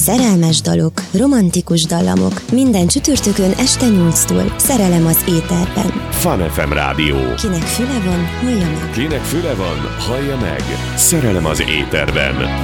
Szerelmes dalok, romantikus dallamok, minden csütörtökön este 8-tól. Szerelem az éterben. Fun FM Rádió. Kinek füle van, hallja meg. Kinek füle van, hallja meg. Szerelem az éterben.